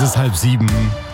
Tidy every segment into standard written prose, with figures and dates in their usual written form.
ist 6:30.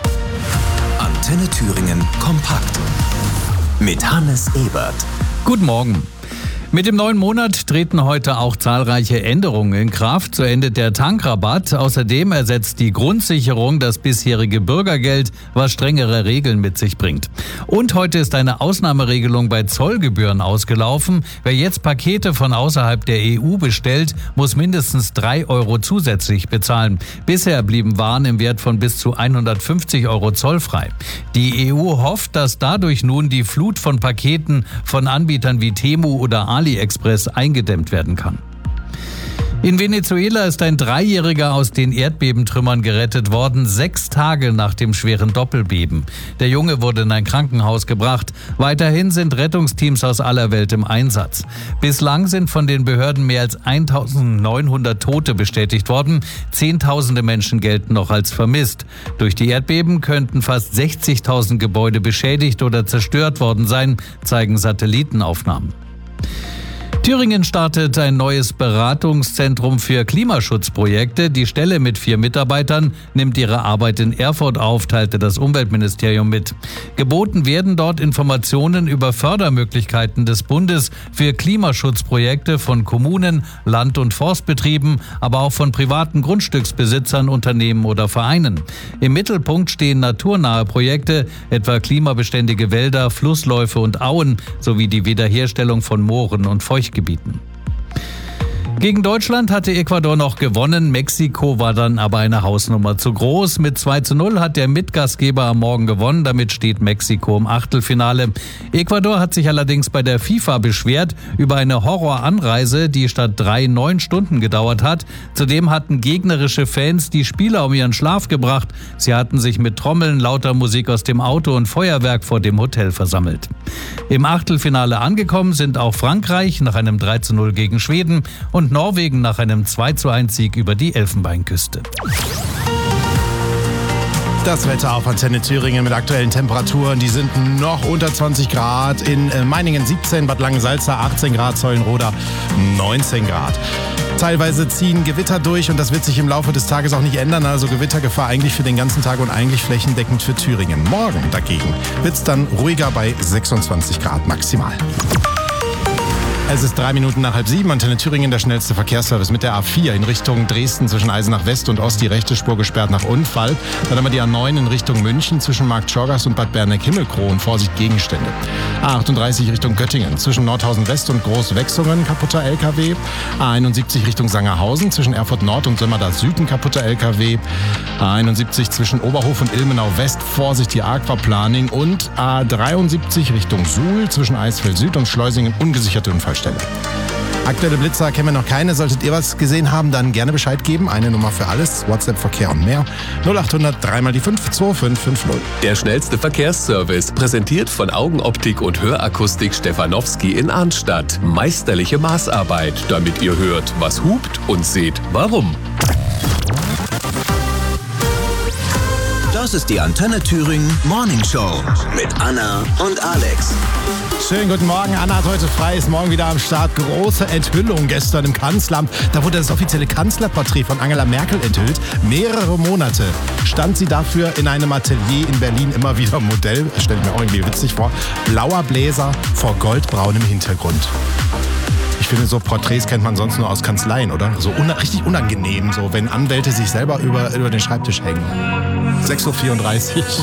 Antenne Thüringen kompakt mit Hannes Ebert. Guten Morgen. Mit dem neuen Monat treten heute auch zahlreiche Änderungen in Kraft. So endet der Tankrabatt. Außerdem ersetzt die Grundsicherung das bisherige Bürgergeld, was strengere Regeln mit sich bringt. Und heute ist eine Ausnahmeregelung bei Zollgebühren ausgelaufen. Wer jetzt Pakete von außerhalb der EU bestellt, muss mindestens 3 Euro zusätzlich bezahlen. Bisher blieben Waren im Wert von bis zu 150 Euro zollfrei. Die EU hofft, dass dadurch nun die Flut von Paketen von Anbietern wie Temu oder AliExpress eingedämmt werden kann. In Venezuela ist ein 3-Jähriger aus den Erdbebentrümmern gerettet worden, 6 Tage nach dem schweren Doppelbeben. Der Junge wurde in ein Krankenhaus gebracht. Weiterhin sind Rettungsteams aus aller Welt im Einsatz. Bislang sind von den Behörden mehr als 1900 Tote bestätigt worden. Zehntausende Menschen gelten noch als vermisst. Durch die Erdbeben könnten fast 60.000 Gebäude beschädigt oder zerstört worden sein, zeigen Satellitenaufnahmen. Thüringen startet ein neues Beratungszentrum für Klimaschutzprojekte. Die Stelle mit 4 Mitarbeitern nimmt ihre Arbeit in Erfurt auf, teilte das Umweltministerium mit. Geboten werden dort Informationen über Fördermöglichkeiten des Bundes für Klimaschutzprojekte von Kommunen, Land- und Forstbetrieben, aber auch von privaten Grundstücksbesitzern, Unternehmen oder Vereinen. Im Mittelpunkt stehen naturnahe Projekte, etwa klimabeständige Wälder, Flussläufe und Auen sowie die Wiederherstellung von Mooren und Feuchtgebieten. Gegen Deutschland hatte Ecuador noch gewonnen. Mexiko war dann aber eine Hausnummer zu groß. Mit 2:0 hat der Mitgastgeber am Morgen gewonnen. Damit steht Mexiko im Achtelfinale. Ecuador hat sich allerdings bei der FIFA beschwert über eine Horroranreise, die statt 3 9 Stunden gedauert hat. Zudem hatten gegnerische Fans die Spieler um ihren Schlaf gebracht. Sie hatten sich mit Trommeln, lauter Musik aus dem Auto und Feuerwerk vor dem Hotel versammelt. Im Achtelfinale angekommen sind auch Frankreich nach einem 3:0 gegen Schweden und Norwegen nach einem 2:1 Sieg über die Elfenbeinküste. Das Wetter auf Antenne Thüringen mit aktuellen Temperaturen. Die sind noch unter 20 Grad. In Meiningen 17, Bad Langensalza 18 Grad, Zeulenroda 19 Grad. Teilweise ziehen Gewitter durch und das wird sich im Laufe des Tages auch nicht ändern. Also Gewittergefahr eigentlich für den ganzen Tag und eigentlich flächendeckend für Thüringen. Morgen dagegen wird es dann ruhiger bei 26 Grad maximal. Es ist 3 Minuten nach 6:30. Antenne Thüringen, der schnellste Verkehrsservice mit der A4 in Richtung Dresden zwischen Eisenach West und Ost, die rechte Spur gesperrt nach Unfall. Dann haben wir die A9 in Richtung München zwischen Marktschorgast und Bad Berneck-Himmelkron. Vorsicht, Gegenstände. A38 Richtung Göttingen zwischen Nordhausen West und Großwechsungen, kaputter LKW. A71 Richtung Sangerhausen zwischen Erfurt Nord und Sömmerda Süden, kaputter LKW. A71 zwischen Oberhof und Ilmenau West, Vorsicht, die Aquaplaning. Und A73 Richtung Suhl zwischen Eisfeld Süd und Schleusingen, ungesicherte Unfallstelle. Aktuelle Blitzer kennen wir noch keine. Solltet ihr was gesehen haben, dann gerne Bescheid geben. Eine Nummer für alles, WhatsApp, Verkehr und mehr. 0800 3 die 5 2550. Der schnellste Verkehrsservice, präsentiert von Augenoptik und Hörakustik Stefanowski in Arnstadt. Meisterliche Maßarbeit, damit ihr hört, was hupt und seht, warum. Das ist die Antenne Thüringen Morning Show mit Anna und Alex. Schönen guten Morgen. Anna hat heute frei, ist morgen wieder am Start. Große Enthüllung gestern im Kanzleramt. Da wurde das offizielle Kanzlerporträt von Angela Merkel enthüllt. Mehrere Monate stand sie dafür in einem Atelier in Berlin immer wieder Modell. Das stelle ich mir auch irgendwie witzig vor. Blauer Bläser vor goldbraunem Hintergrund. Ich finde, so Porträts kennt man sonst nur aus Kanzleien, oder? So richtig unangenehm, so wenn Anwälte sich selber über den Schreibtisch hängen. 6:34 Uhr.